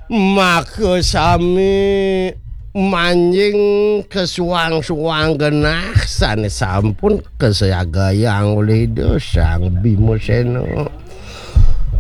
maka sami manjing kesuang-suang genah sanes sampun kesayagayang oleh Sang Bima Sena.